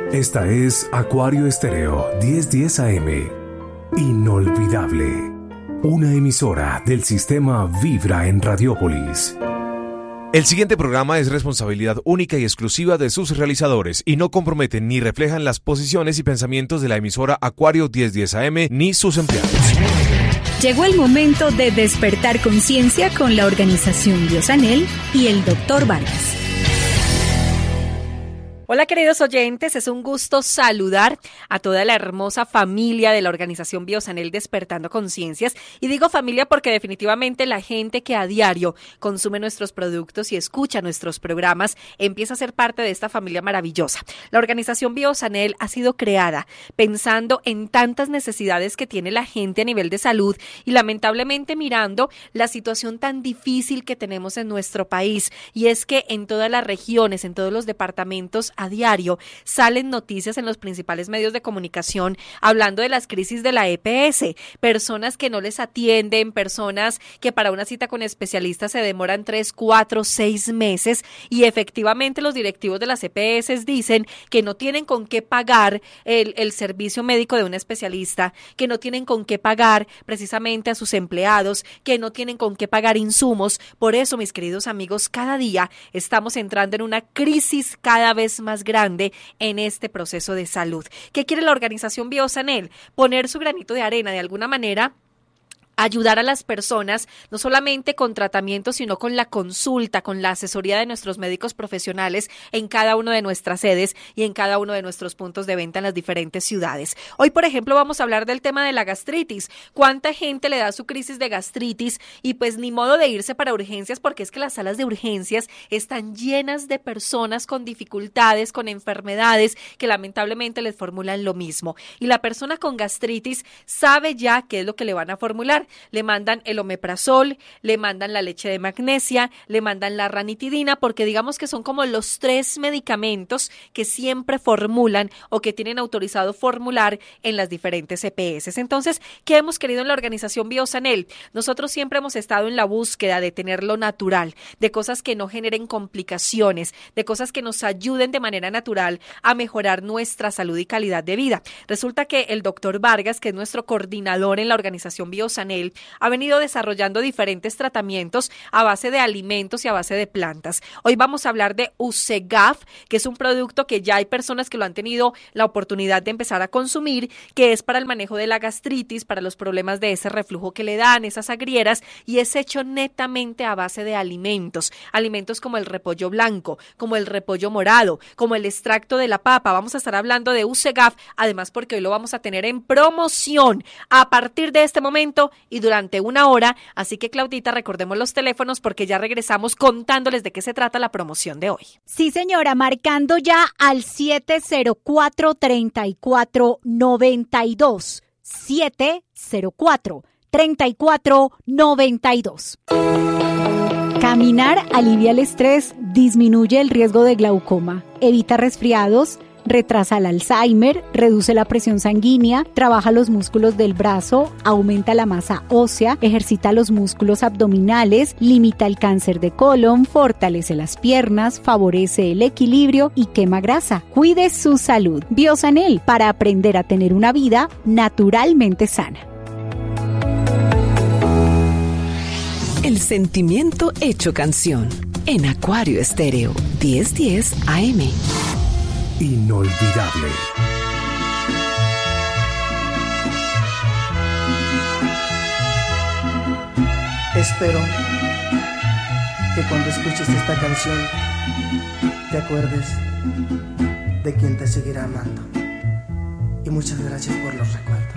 Esta es Acuario Estéreo 1010 AM. Inolvidable. Una emisora del sistema Vibra en Radiópolis. El siguiente programa es responsabilidad única y exclusiva de sus realizadores y no comprometen ni reflejan las posiciones y pensamientos de la emisora Acuario 1010 AM ni sus empleados. Llegó el momento de despertar conciencia con la organización Biosanel y el Dr. Vargas. Hola queridos oyentes, es un gusto saludar a toda la hermosa familia de la organización Biosanel Despertando Conciencias. Y digo familia porque definitivamente la gente que a diario consume nuestros productos y escucha nuestros programas empieza a ser parte de esta familia maravillosa. La organización Biosanel ha sido creada pensando en tantas necesidades que tiene la gente a nivel de salud y lamentablemente mirando la situación tan difícil que tenemos en nuestro país. Y es que en todas las regiones, en todos los departamentos, a diario salen noticias en los principales medios de comunicación hablando de las crisis de la EPS, personas que no les atienden, personas que para una cita con especialistas se demoran 3, 4, 6 meses y efectivamente los directivos de las EPS dicen que no tienen con qué pagar el servicio médico de un especialista, que no tienen con qué pagar precisamente a sus empleados, que no tienen con qué pagar insumos. Por eso, mis queridos amigos, cada día estamos entrando en una crisis cada vez más grande en este proceso de salud. ¿Qué quiere la organización Biosanel? Poner su granito de arena de alguna manera, ayudar a las personas, no solamente con tratamiento, sino con la consulta, con la asesoría de nuestros médicos profesionales en cada una de nuestras sedes y en cada uno de nuestros puntos de venta en las diferentes ciudades. Hoy, por ejemplo, vamos a hablar del tema de la gastritis. ¿Cuánta gente le da su crisis de gastritis? Y pues ni modo de irse para urgencias, porque es que las salas de urgencias están llenas de personas con dificultades, con enfermedades que lamentablemente les formulan lo mismo. Y la persona con gastritis sabe ya qué es lo que le van a formular. Le mandan el omeprazol, le mandan la leche de magnesia, le mandan la ranitidina, porque digamos que son como los 3 medicamentos que siempre formulan o que tienen autorizado formular en las diferentes EPS. Entonces, ¿qué hemos querido en la organización Biosanel? Nosotros siempre hemos estado en la búsqueda de tener lo natural, de cosas que no generen complicaciones, de cosas que nos ayuden de manera natural a mejorar nuestra salud y calidad de vida. Resulta que el doctor Vargas, que es nuestro coordinador en la organización Biosanel, ha venido desarrollando diferentes tratamientos a base de alimentos y a base de plantas. Hoy vamos a hablar de Usegaf, que es un producto que ya hay personas que lo han tenido la oportunidad de empezar a consumir, que es para el manejo de la gastritis, para los problemas de ese reflujo que le dan, esas agrieras, y es hecho netamente a base de alimentos. Alimentos como el repollo blanco, como el repollo morado, como el extracto de la papa. Vamos a estar hablando de Usegaf, además porque hoy lo vamos a tener en promoción a partir de este momento y durante 1 hora, así que Claudita, recordemos los teléfonos porque ya regresamos contándoles de qué se trata la promoción de hoy. Sí, señora, marcando ya al 704-3492, 704-3492. Caminar alivia el estrés, disminuye el riesgo de glaucoma, evita resfriados, retrasa el Alzheimer, reduce la presión sanguínea, trabaja los músculos del brazo, aumenta la masa ósea, ejercita los músculos abdominales, limita el cáncer de colon, fortalece las piernas, favorece el equilibrio y quema grasa. Cuide su salud. Biosanel, para aprender a tener una vida naturalmente sana. El sentimiento hecho canción en Acuario Estéreo 1010 AM. Inolvidable. Espero que cuando escuches esta canción te acuerdes de quien te seguirá amando. Y muchas gracias por los recuerdos.